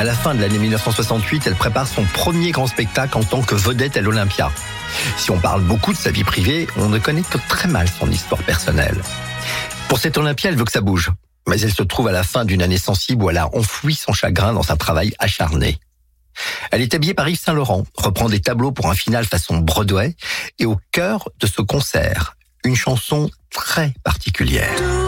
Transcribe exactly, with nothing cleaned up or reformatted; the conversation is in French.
À la fin de l'année dix-neuf cent soixante-huit, elle prépare son premier grand spectacle en tant que vedette à l'Olympia. Si on parle beaucoup de sa vie privée, on ne connaît que très mal son histoire personnelle. Pour cette Olympia, elle veut que ça bouge. Mais elle se trouve à la fin d'une année sensible où elle a enfoui son chagrin dans un travail acharné. Elle est habillée par Yves Saint Laurent, reprend des tableaux pour un final façon Broadway, et au cœur de ce concert, une chanson très particulière.